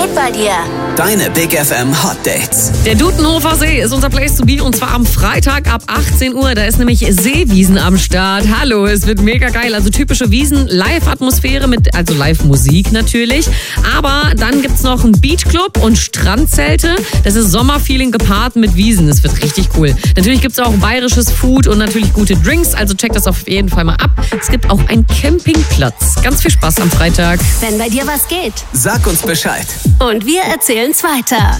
geht bei dir? Deine Big FM Hot Dates. Der Dudenhofer See ist unser Place to be und zwar am Freitag ab 18 Uhr. Da ist nämlich Seewiesen am Start. Hallo, es wird mega geil. Also typische Wiesen, Live-Atmosphäre also Live-Musik natürlich. Aber dann gibt's noch einen Beachclub und Strandzelte. Das ist Sommerfeeling gepaart mit Wiesen. Das wird richtig cool. Natürlich gibt's auch bayerisches Food und natürlich gute Drinks. Also checkt das auf jeden Fall mal ab. Es gibt auch einen Campingplatz. Ganz viel Spaß am Freitag. Wenn bei dir was geht. Sag uns Bescheid. Und wir erzählen's weiter.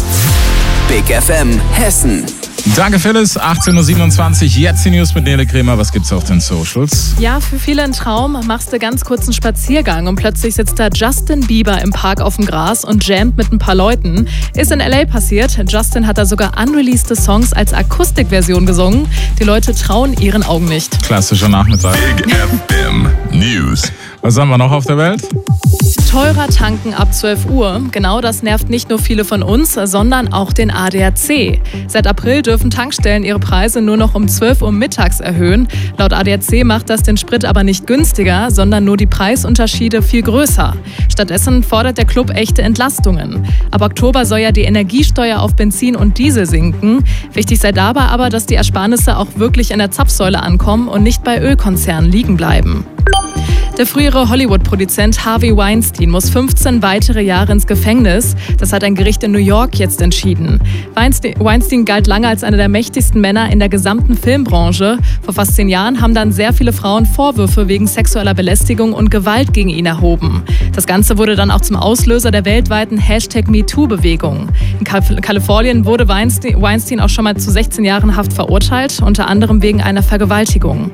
Big FM Hessen. Danke Phyllis, 18.27 Uhr, jetzt die News mit Nele Kremer. Was gibt's auf den Socials? Ja, für viele ein Traum. Machst du ganz kurz einen Spaziergang und plötzlich sitzt da Justin Bieber im Park auf dem Gras und jammt mit ein paar Leuten. Ist in L.A. passiert. Justin hat da sogar unreleased Songs als Akustikversion gesungen. Die Leute trauen ihren Augen nicht. Klassischer Nachmittag. Big FM News. Was haben wir noch auf der Welt? Teurer tanken ab 12 Uhr. Genau das nervt nicht nur viele von uns, sondern auch den ADAC. Seit April dürfen Tankstellen ihre Preise nur noch um 12 Uhr mittags erhöhen. Laut ADAC macht das den Sprit aber nicht günstiger, sondern nur die Preisunterschiede viel größer. Stattdessen fordert der Club echte Entlastungen. Ab Oktober soll ja die Energiesteuer auf Benzin und Diesel sinken. Wichtig sei dabei aber, dass die Ersparnisse auch wirklich in der Zapfsäule ankommen und nicht bei Ölkonzernen liegen bleiben. Der frühere Hollywood-Produzent Harvey Weinstein muss 15 weitere Jahre ins Gefängnis. Das hat ein Gericht in New York jetzt entschieden. Weinstein galt lange als einer der mächtigsten Männer in der gesamten Filmbranche. Vor fast 10 Jahren haben dann sehr viele Frauen Vorwürfe wegen sexueller Belästigung und Gewalt gegen ihn erhoben. Das Ganze wurde dann auch zum Auslöser der weltweiten #MeToo-Bewegung. In Kalifornien wurde Weinstein auch schon mal zu 16 Jahren Haft verurteilt, unter anderem wegen einer Vergewaltigung.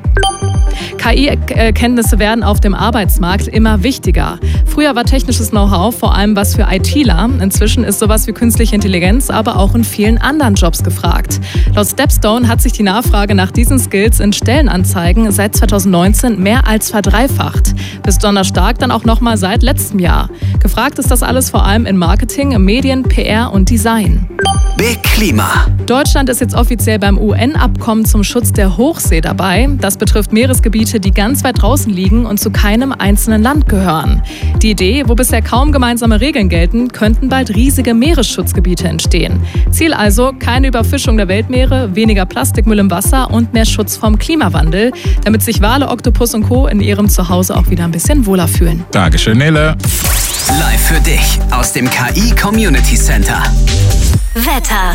KI-Kenntnisse werden auf dem Arbeitsmarkt immer wichtiger. Früher war technisches Know-how vor allem was für ITler. Inzwischen ist sowas wie künstliche Intelligenz aber auch in vielen anderen Jobs gefragt. Laut Stepstone hat sich die Nachfrage nach diesen Skills in Stellenanzeigen seit 2019 mehr als verdreifacht. Besonders stark dann auch nochmal seit letztem Jahr. Gefragt ist das alles vor allem in Marketing, Medien, PR und Design. Big Klima. Deutschland ist jetzt offiziell beim UN-Abkommen zum Schutz der Hochsee dabei. Das betrifft Meeresgebiete, die ganz weit draußen liegen und zu keinem einzelnen Land gehören. Die Idee, wo bisher kaum gemeinsame Regeln gelten, könnten bald riesige Meeresschutzgebiete entstehen. Ziel also, keine Überfischung der Weltmeere, weniger Plastikmüll im Wasser und mehr Schutz vom Klimawandel, damit sich Wale, Oktopus und Co. in ihrem Zuhause auch wieder ein bisschen wohler fühlen. Dankeschön, Nele. Live für dich aus dem KI Community Center. Wetter.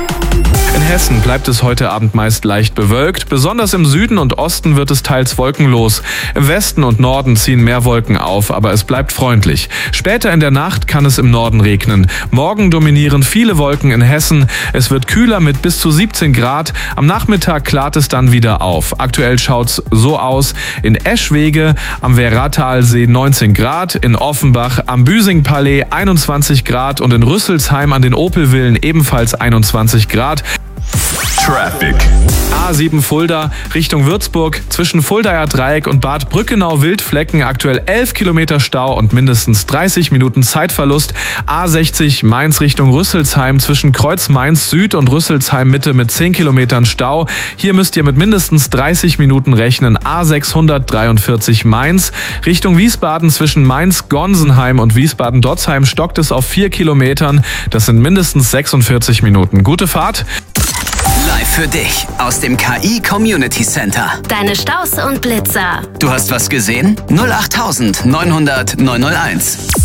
In Hessen bleibt es heute Abend meist leicht bewölkt. Besonders im Süden und Osten wird es teils wolkenlos. Im Westen und Norden ziehen mehr Wolken auf, aber es bleibt freundlich. Später in der Nacht kann es im Norden regnen. Morgen dominieren viele Wolken in Hessen. Es wird kühler mit bis zu 17 Grad. Am Nachmittag klart es dann wieder auf. Aktuell schaut's so aus. In Eschwege am Werratalsee 19 Grad, in Offenbach am Büsingpalais 21 Grad und in Rüsselsheim an den Opelvillen ebenfalls 21 Grad. Traffic. A7 Fulda Richtung Würzburg, zwischen Fuldaer Dreieck und Bad Brückenau-Wildflecken aktuell 11 Kilometer Stau und mindestens 30 Minuten Zeitverlust. A60 Mainz Richtung Rüsselsheim, zwischen Kreuz Mainz Süd und Rüsselsheim Mitte mit 10 Kilometern Stau. Hier müsst ihr mit mindestens 30 Minuten rechnen. A643 Mainz Richtung Wiesbaden, zwischen Mainz-Gonsenheim und Wiesbaden-Dotzheim stockt es auf 4 Kilometern. Das sind mindestens 46 Minuten. Gute Fahrt. Live für dich aus dem KI Community Center. Deine Staus und Blitzer. Du hast was gesehen? 08900 901.